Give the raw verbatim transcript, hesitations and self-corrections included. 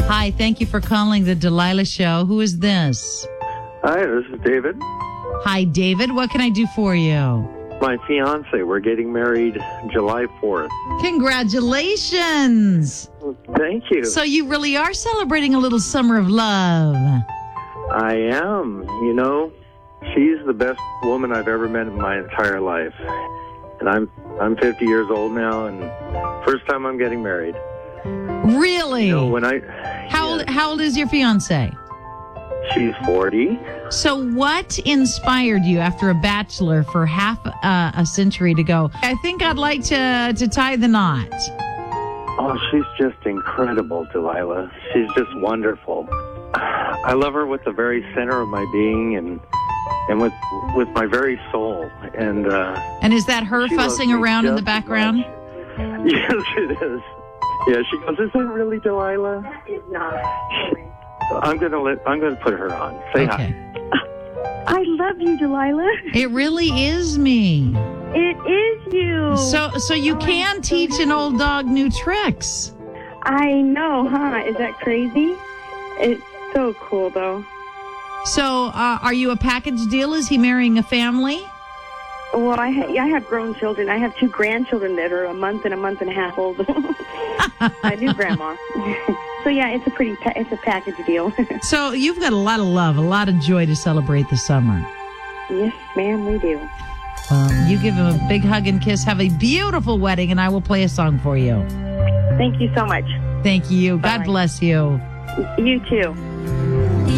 Hi, thank you for calling the Delilah Show. Who is this? Hi, this is David. Hi, David. What can I do for you? My fiance. We're getting married July fourth. Congratulations. Thank you. So you really are celebrating a little summer of love. I am. You know, she's the best woman I've ever met in my entire life. And I'm I'm fifty years old now, and first time I'm getting married. Really? You know, when I How old, yes, how old is your fiance? she's forty. So what inspired you after a bachelor for half uh, a century to go, I think I'd like to, to tie the knot? Oh, she's just incredible, Delilah. She's just wonderful. I love her with the very center of my being and and with with my very soul. And uh, And is that her she loves fussing me around in the just as background? much. Yes, it is. Yeah, she goes, "Is that really Delilah?" It's not. I'm gonna let I'm gonna put her on. Say Okay. hi. I love you, Delilah. It really is me. It is you. So so you can teach an old dog new tricks. I know, huh? Is that crazy? It's so cool, though. So uh, are you a package deal? Is he marrying a family? Well, I, ha- I have grown children. I have two grandchildren that are a month and a month and a half old. I do, Grandma. So yeah, it's a pretty pa- it's a package deal. So you've got a lot of love, a lot of joy to celebrate the summer. Yes, ma'am, we do. Um, you give him a big hug and kiss. Have a beautiful wedding, and I will play a song for you. Thank you so much. Thank you. God Bye. bless you. You too.